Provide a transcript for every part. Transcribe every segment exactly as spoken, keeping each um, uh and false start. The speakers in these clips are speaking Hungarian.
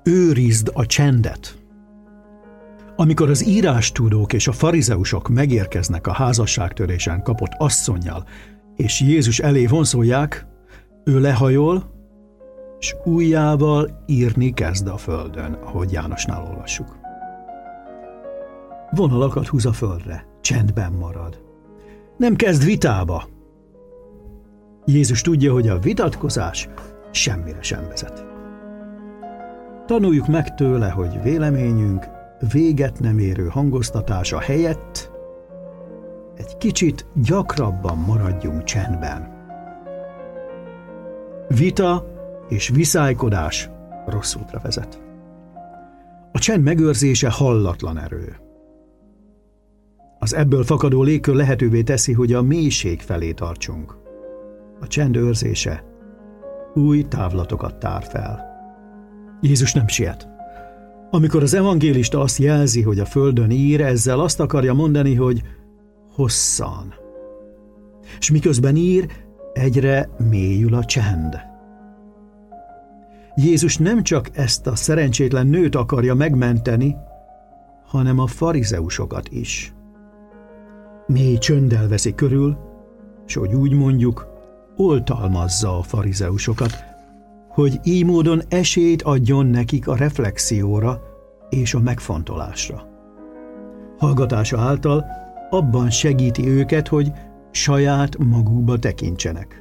őrizd a csendet. Amikor az írástudók és a farizeusok megérkeznek a házasságtörésen kapott asszonnyal, és Jézus elé vonszolják, ő lehajol, és ujjával írni kezd a földön, ahogy Jánosnál olvassuk. Vonalakat húz a földre, csendben marad. Nem kezd vitába. Jézus tudja, hogy a vitatkozás semmire sem vezet. Tanuljuk meg tőle, hogy véleményünk véget nem érő hangoztatása helyett egy kicsit gyakrabban maradjunk csendben. Vita és viszálykodás rossz útra vezet. A csend megőrzése hallatlan erő. Az ebből fakadó légkör lehetővé teszi, hogy a mélység felé tartsunk. A csend őrzése új távlatokat tár fel. Jézus nem siet. Amikor az evangélista azt jelzi, hogy a földön ír, ezzel azt akarja mondani, hogy hosszan. És miközben ír, egyre mélyül a csend. Jézus nem csak ezt a szerencsétlen nőt akarja megmenteni, hanem a farizeusokat is. Mély csönddel veszi körül, és hogy úgy mondjuk, oltalmazza a farizeusokat, hogy így módon esélyt adjon nekik a reflexióra és a megfontolásra. Hallgatása által abban segíti őket, hogy saját magukba tekintsenek.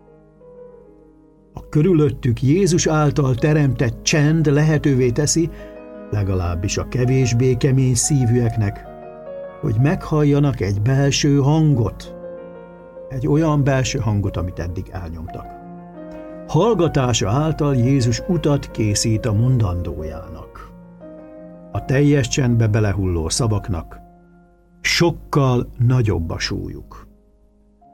A körülöttük Jézus által teremtett csend lehetővé teszi, legalábbis a kevésbé kemény szívűeknek, hogy meghalljanak egy belső hangot, egy olyan belső hangot, amit eddig elnyomtak. Hallgatása által Jézus utat készít a mondandójának. A teljes csendbe belehulló szavaknak sokkal nagyobb a súlyuk.